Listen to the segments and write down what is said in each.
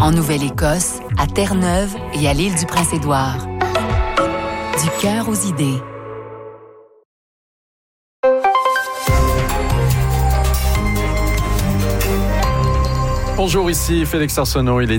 En Nouvelle-Écosse, à Terre-Neuve et à l'île du Prince-Édouard. Du cœur aux idées. Bonjour, ici Félix Arsenault. Il est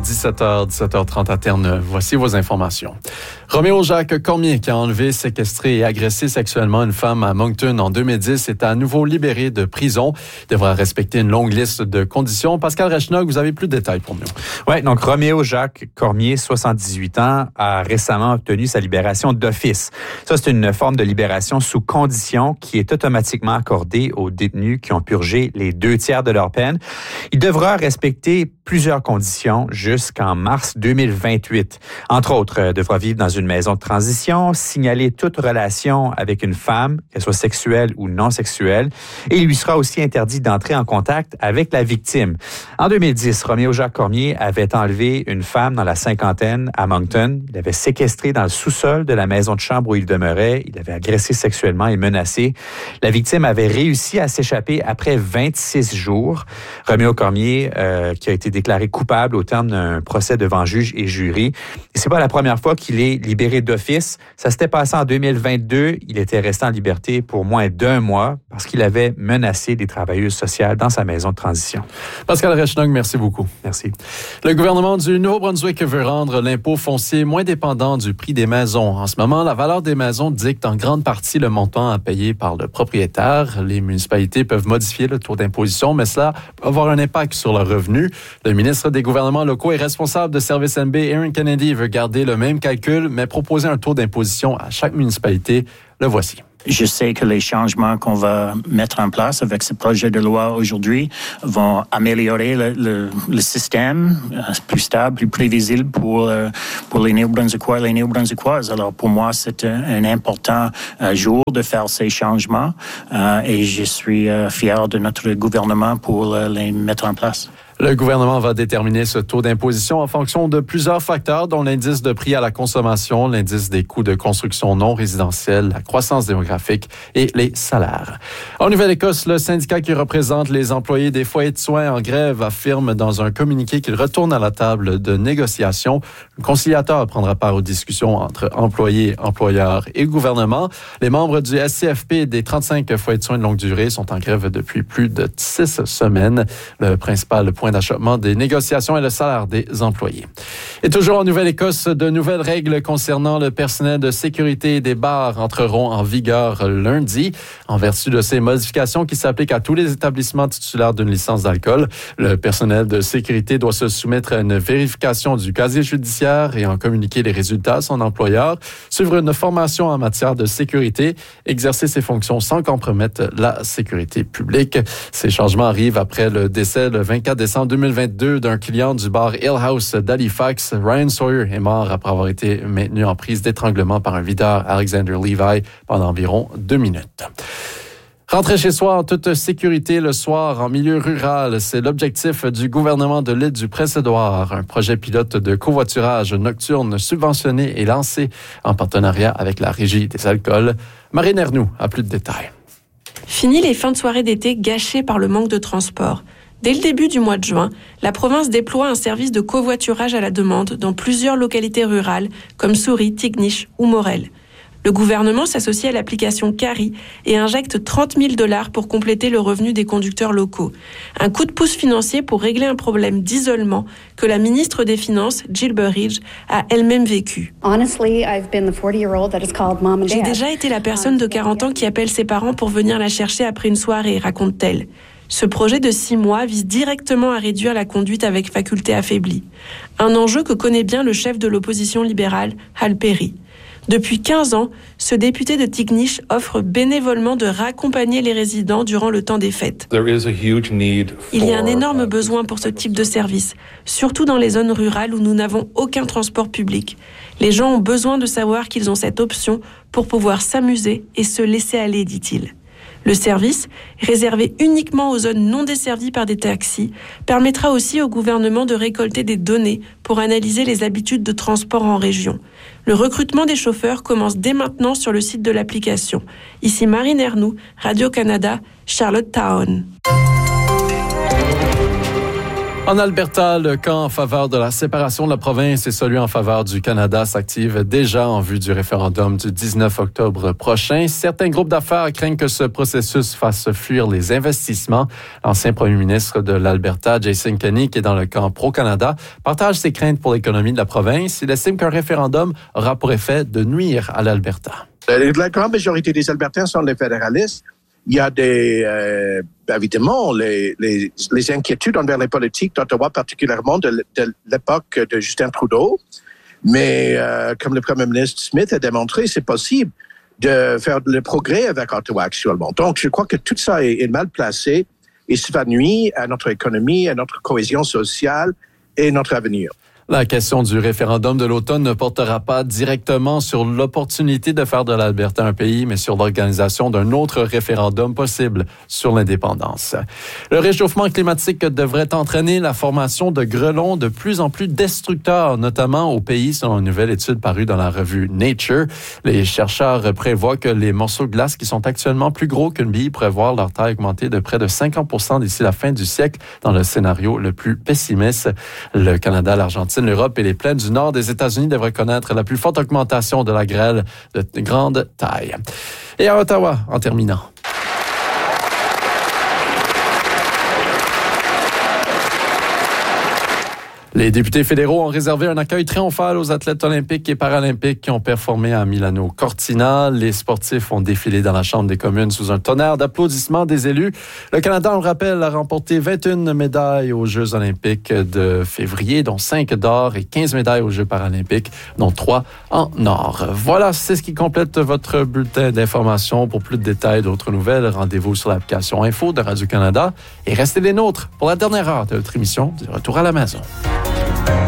17h30 à Terre-Neuve. Voici vos informations. Roméo Jacques Cormier, qui a enlevé, séquestré et agressé sexuellement une femme à Moncton en 2010, est à nouveau libéré de prison. Il devra respecter une longue liste de conditions. Pascal Rechnog, vous avez plus de détails pour nous. Oui, donc Roméo Jacques Cormier, 78 ans, a récemment obtenu sa libération d'office. Ça, c'est une forme de libération sous condition qui est automatiquement accordée aux détenus qui ont purgé les 2/3 de leur peine. Il devra respecter plusieurs conditions jusqu'en mars 2028. Entre autres, devra vivre dans une maison de transition, signaler toute relation avec une femme, qu'elle soit sexuelle ou non sexuelle, et il lui sera aussi interdit d'entrer en contact avec la victime. En 2010, Roméo Jacques Cormier avait enlevé une femme dans la cinquantaine à Moncton. Il avait séquestré dans le sous-sol de la maison de chambre où il demeurait. Il avait agressé sexuellement et menacé. La victime avait réussi à s'échapper après 26 jours. Roméo Cormier, qui a été déclaré coupable au terme d'un procès devant juge et jury. Et c'est pas la première fois qu'il est libéré d'office. Ça s'était passé en 2022. Il était resté en liberté pour moins d'1 mois parce qu'il avait menacé des travailleuses sociales dans sa maison de transition. Pascal Rechnog, merci beaucoup. Merci. Le gouvernement du Nouveau-Brunswick veut rendre l'impôt foncier moins dépendant du prix des maisons. En ce moment, la valeur des maisons dicte en grande partie le montant à payer par le propriétaire. Les municipalités peuvent modifier le taux d'imposition, mais cela peut avoir un impact sur le revenu. Le ministre des gouvernements locaux et responsable de Service NB, Aaron Kennedy, veut garder le même calcul, mais proposer un taux d'imposition à chaque municipalité. Le voici. Je sais que les changements qu'on va mettre en place avec ce projet de loi aujourd'hui vont améliorer le système plus stable, plus prévisible pour les Néo-Brunswickois et les Néo-Brunswickoises. Alors pour moi, c'est un important jour de faire ces changements et je suis fier de notre gouvernement pour les mettre en place. Le gouvernement va déterminer ce taux d'imposition en fonction de plusieurs facteurs, dont l'indice de prix à la consommation, l'indice des coûts de construction non résidentielle, la croissance démographique et les salaires. En Nouvelle-Écosse, le syndicat qui représente les employés des foyers de soins en grève affirme dans un communiqué qu'il retourne à la table de négociation. Le conciliateur prendra part aux discussions entre employés, employeurs et gouvernement. Les membres du SCFP et des 35 foyers de soins de longue durée sont en grève depuis plus de 6 semaines. Le principal point d'achoppement des négociations et le salaire des employés. Et toujours en Nouvelle-Écosse, de nouvelles règles concernant le personnel de sécurité des bars entreront en vigueur lundi. En vertu de ces modifications qui s'appliquent à tous les établissements titulaires d'une licence d'alcool, le personnel de sécurité doit se soumettre à une vérification du casier judiciaire et en communiquer les résultats à son employeur, suivre une formation en matière de sécurité, exercer ses fonctions sans compromettre la sécurité publique. Ces changements arrivent après le décès le 24 décembre 2022 d'un client du bar Hill House d'Halifax. Ryan Sawyer est mort après avoir été maintenu en prise d'étranglement par un videur, Alexander Levi, pendant environ 2 minutes. Rentrer chez soi en toute sécurité le soir en milieu rural, c'est l'objectif du gouvernement de l'île du Prince-Édouard. Un projet pilote de covoiturage nocturne subventionné et lancé en partenariat avec la Régie des alcools. Marine Ernoux a plus de détails. Fini les fins de soirée d'été gâchées par le manque de transport. Dès le début du mois de juin, la province déploie un service de covoiturage à la demande dans plusieurs localités rurales comme Souris, Tignish ou Morel. Le gouvernement s'associe à l'application Carry et injecte $30,000 pour compléter le revenu des conducteurs locaux. Un coup de pouce financier pour régler un problème d'isolement que la ministre des Finances, Jill Burridge, a elle-même vécu. J'ai déjà été la personne de 40 ans qui appelle ses parents pour venir la chercher après une soirée, raconte-t-elle. Ce projet de 6 mois vise directement à réduire la conduite avec faculté affaiblie. Un enjeu que connaît bien le chef de l'opposition libérale, Hal Perry. Depuis 15 ans, ce député de Tignish offre bénévolement de raccompagner les résidents durant le temps des fêtes. Il y a un énorme besoin pour ce type de service, surtout dans les zones rurales où nous n'avons aucun transport public. Les gens ont besoin de savoir qu'ils ont cette option pour pouvoir s'amuser et se laisser aller, dit-il. Le service, réservé uniquement aux zones non desservies par des taxis, permettra aussi au gouvernement de récolter des données pour analyser les habitudes de transport en région. Le recrutement des chauffeurs commence dès maintenant sur le site de l'application. Ici Marine Ernoux, Radio-Canada, Charlottetown. En Alberta, le camp en faveur de la séparation de la province et celui en faveur du Canada s'activent déjà en vue du référendum du 19 octobre prochain. Certains groupes d'affaires craignent que ce processus fasse fuir les investissements. L'ancien premier ministre de l'Alberta, Jason Kenney, qui est dans le camp pro-Canada, partage ses craintes pour l'économie de la province. Il estime qu'un référendum aura pour effet de nuire à l'Alberta. La grande majorité des Albertains sont des fédéralistes. Il y a évidemment les inquiétudes envers les politiques d'Ottawa, particulièrement de l'époque de Justin Trudeau. Mais comme le premier ministre Smith a démontré, c'est possible de faire le progrès avec Ottawa actuellement. Donc, je crois que tout ça est mal placé et ça va nuire à notre économie, à notre cohésion sociale et notre avenir. La question du référendum de l'automne ne portera pas directement sur l'opportunité de faire de l'Alberta un pays, mais sur l'organisation d'un autre référendum possible sur l'indépendance. Le réchauffement climatique devrait entraîner la formation de grêlons de plus en plus destructeurs, notamment au pays, selon une nouvelle étude parue dans la revue Nature. Les chercheurs prévoient que les morceaux de glace qui sont actuellement plus gros qu'une bille pourraient voir leur taille augmenter de près de 50% d'ici la fin du siècle, dans le scénario le plus pessimiste. Le Canada, l'Argentine, l'Europe et les plaines du nord des États-Unis devraient connaître la plus forte augmentation de la grêle de grande taille. Et à Ottawa, en terminant. Les députés fédéraux ont réservé un accueil triomphal aux athlètes olympiques et paralympiques qui ont performé à Milano Cortina. Les sportifs ont défilé dans la Chambre des communes sous un tonnerre d'applaudissements des élus. Le Canada, on le rappelle, a remporté 21 médailles aux Jeux olympiques de février, dont 5 d'or et 15 médailles aux Jeux paralympiques, dont 3 en or. Voilà, c'est ce qui complète votre bulletin d'information. Pour plus de détails, d'autres nouvelles, rendez-vous sur l'application Info de Radio-Canada et restez les nôtres pour la dernière heure de notre émission du Retour à la maison.